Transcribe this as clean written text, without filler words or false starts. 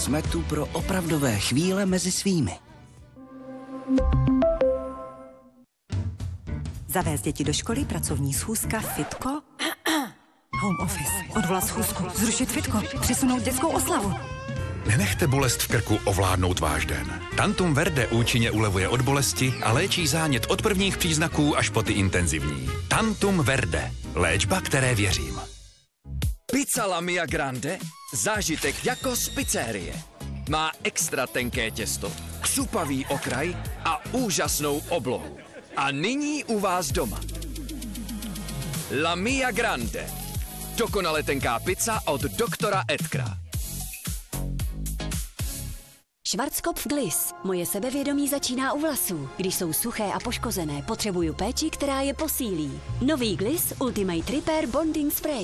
Jsme tu pro opravdové chvíle mezi svými. Zavést děti do školy, pracovní schůzka, fitko, home office, odvolat schůzku, zrušit fitko, přesunout dětskou oslavu. Nenechte bolest v krku ovládnout váš den. Tantum Verde účinně ulevuje od bolesti a léčí zánět od prvních příznaků až po ty intenzivní. Tantum Verde. Léčba, které věřím. Pizza La Mia Grande? Zážitek jako z pizzerie. Má extra tenké těsto, křupavý okraj a úžasnou oblohu. A nyní u vás doma. La Mia Grande. Dokonale tenká pizza od doktora Edkra. Schwarzkopf Gliss. Moje sebevědomí začíná u vlasů. Když jsou suché a poškozené, potřebuju péči, která je posílí. Nový Gliss Ultimate Repair Bonding Spray.